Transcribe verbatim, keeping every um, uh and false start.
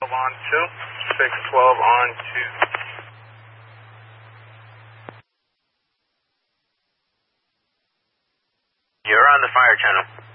twelve on two. six twelve on two. You're on the fire channel.